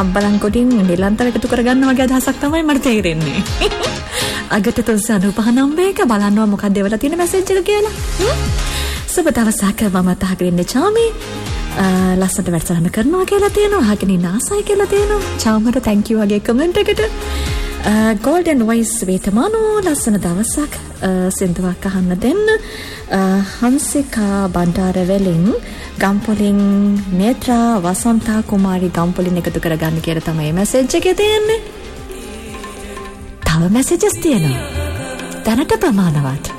අම්බලන්කොටින් නිලන්තර එකතු කරගන්න වගේ අදහසක් තමයි මට තේරෙන්නේ. අගට 395 එක බලන්නවා මොකක්ද ඒවල තියෙන මැසේජ් එක කියලා. සුබ දවසක් මම තහගිරින්නේ චාමි. ලස්සනට වැඩසටහන කරනවා කියලා තියෙනවා. අහගෙන ඉන්න ආසයි කියලා තියෙනවා. චාමට thank you වගේ කමෙන්ට් එකට. golden voice වේතමානෝ ලස්සන දවසක් සින්දුවක් අහන්න දෙන්න. හංසිකා බණ්ඩාරවැලින් ගම්පොලින් නේත්‍රා වසන්තා කුමාරි ගම්පොලින් එකතු කරගන්න කියලා තමයි මැසේජ් එකේ තියෙන්නේ. තව මැසේජස් තියෙනවා. දැනට ප්‍රමාණවත්.